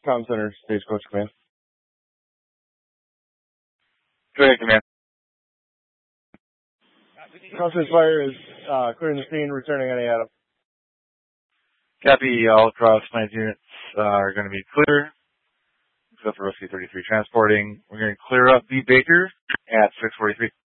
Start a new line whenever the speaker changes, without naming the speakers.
Comm Center, Stagecoach Command.
Go ahead, Command.
Crossface Fire is clearing the scene, returning any Adam.
Copy. All across 9 units are going to be clear, except for Whiskey 33 transporting. We're going to clear up B Baker at 643.